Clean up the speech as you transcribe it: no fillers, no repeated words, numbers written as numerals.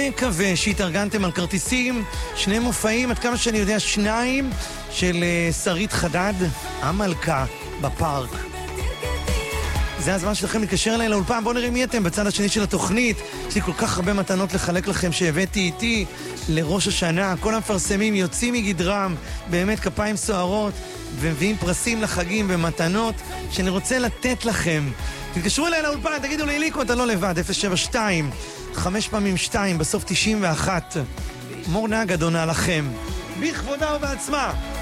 מקווה שהתארגנתם על כרטיסים, 2 מופעים, עד כמה שאני יודע 2 של שרית חדד, המלכה בפארק. זה הזמן שלכם להתקשר אליי לאולפן. בואו נראה מי אתם בצד השני של התוכנית. יש לי כל כך הרבה מתנות לחלק לכם שהבאתי איתי לראש השנה. כל המפרסמים יוצאים מגדרם, באמת כפיים סוערות, ומביאים פרסים לחגים ומתנות שאני רוצה לתת לכם. תתקשרו אליי לאולפן, תגידו לי, ליקו, אתה לא לבד. 072 5 פעמים 2 בסוף 91. מור נהג אדונה לכם בכבודה ובעצמה.